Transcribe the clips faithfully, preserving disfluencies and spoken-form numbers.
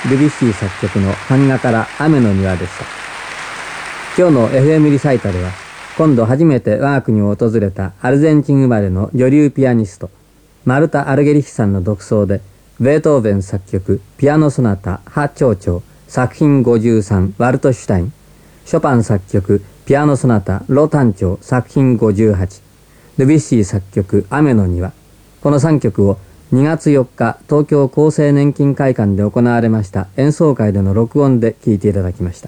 デビュッシー作曲の版画から雨の庭でした。今日の エフエム リサイタルは、今度初めて我が国を訪れたアルゼンチン生まれの女流ピアニスト、マルタ・アルゲリヒさんの独奏で、ベートーベン作曲ピアノソナタハ長調作品ごじゅうさんワルトシュタイン、ショパン作曲ピアノソナタロ短調作品ごじゅうはち、デビュッシー作曲雨の庭、このさんきょくをにがつよっか東京厚生年金会館で行われました演奏会での録音で聴いていただきました。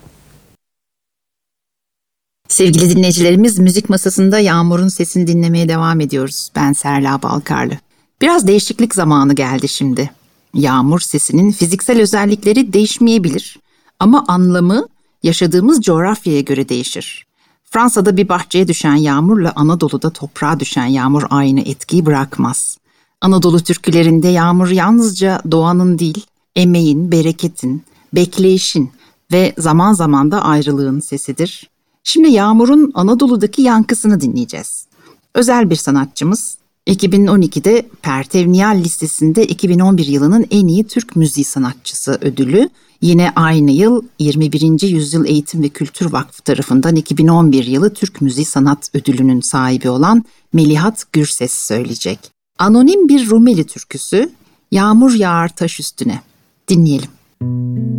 Sevgili dinleyicilerimiz, müzik masasında Yağmur'un sesini dinlemeye devam ediyoruz. Ben Serla Balkarlı. Biraz değişiklik zamanı geldi şimdi. Yağmur sesinin fiziksel özellikleri değişmeyebilir ama anlamı yaşadığımız coğrafyaya göre değişir. Fransa'da bir bahçeye düşen yağmurla Anadolu'da toprağa düşen yağmur aynı etkiyi bırakmaz. Anadolu türkülerinde yağmur yalnızca doğanın değil, emeğin, bereketin, bekleyişin ve zaman zaman da ayrılığın sesidir. Şimdi Yağmur'un Anadolu'daki yankısını dinleyeceğiz. Özel bir sanatçımız, iki bin on ikide Pertevniyal listesinde iki bin on bir yılının en iyi Türk müziği sanatçısı ödülü, yine aynı yıl yirmi birinci Yüzyıl Eğitim ve Kültür Vakfı tarafından iki bin on bir yılı Türk Müziği Sanat Ödülü'nün sahibi olan Melihat Gürses söyleyecek. Anonim bir Rumeli türküsü, Yağmur Yağar Taş Üstüne. Dinleyelim.